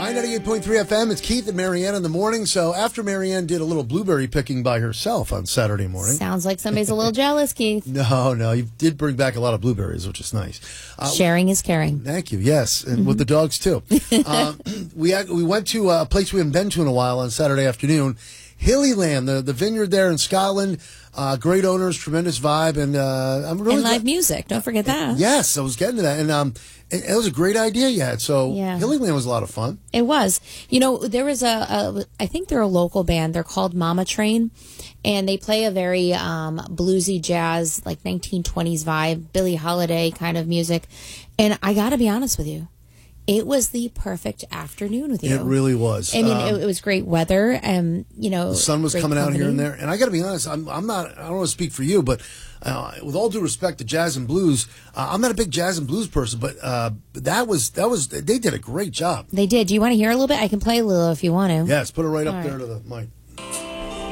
My 98.3 FM, it's Keith and Marianne in the morning. So after Marianne did a little blueberry picking by herself on Saturday morning. Sounds like somebody's a little jealous, Keith. No, you did bring back a lot of blueberries, which is nice. Sharing is caring. Thank you, yes, and with the dogs too. We went to a place we haven't been to in a while on Saturday afternoon, Hillyland, the vineyard there in Scotland. Great owners, tremendous vibe, and I'm really and live music. Don't forget that. Yes, I was getting to that, and it was a great idea you had. So Hillyland was a lot of fun. It was. You know, there was I think they're a local band. They're called Mama Train, and they play a very bluesy jazz, like 1920s vibe, Billie Holiday kind of music. And I got to be honest with you, it was the perfect afternoon with you. It really was. I mean, it was great weather, and the sun was coming out here and there. And I got to be honest, I don't want to speak for you, but with all due respect to jazz and blues, I'm not a big jazz and blues person, but they did a great job. They did. Do you want to hear a little bit? I can play a little if you want to. Yes, put it right up there to the mic.